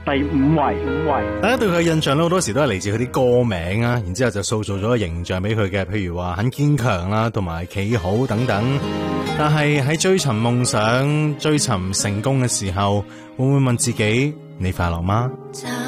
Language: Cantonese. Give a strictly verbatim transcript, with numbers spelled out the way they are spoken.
第五位，五位。 大家對佢嘅印象咧，好多時都係嚟自佢啲歌名啊，然之後就塑造咗個形象俾佢嘅，譬如話很堅強啦，同埋企好等等。但係喺追尋夢想、追尋成功嘅時候，會唔會問自己：你快樂嗎？